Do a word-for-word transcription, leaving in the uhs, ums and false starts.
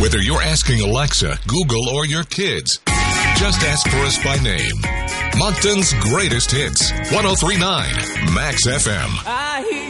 Whether you're asking Alexa, Google, or your kids, just ask for us by name. Moncton's greatest hits. ten thirty-nine Max F M.